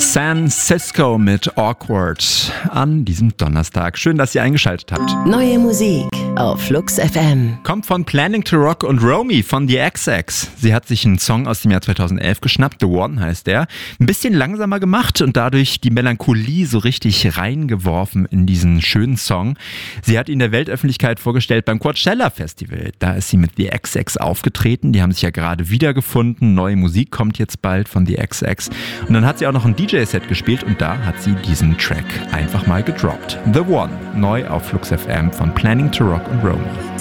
San Cisco mit Awkward an diesem Donnerstag. Schön, dass ihr eingeschaltet habt. Neue Musik auf Flux FM. Kommt von Planning to Rock und Romy von The XX. Sie hat sich einen Song aus dem Jahr 2011 geschnappt, The One heißt der. Ein bisschen langsamer gemacht und dadurch die Melancholie so richtig reingeworfen in diesen schönen Song. Sie hat ihn der Weltöffentlichkeit vorgestellt beim Coachella Festival. Da ist sie mit The XX aufgetreten. Die haben sich ja gerade wiedergefunden. Neue Musik kommt jetzt bald von The XX. Und dann hat sie auch noch ein DJ-Set gespielt und da hat sie diesen Track einfach mal gedroppt. The One, neu auf Flux FM von Planning to Rock und Romy.